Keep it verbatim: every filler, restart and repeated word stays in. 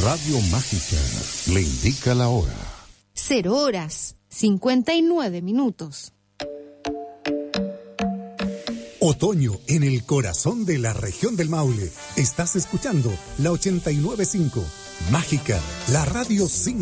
Radio Mágica le indica la hora. Cero horas, cincuenta y nueve minutos. Otoño en el corazón de la región del Maule. Estás escuchando la ochenta y nueve punto cinco. Mágica, la radio sin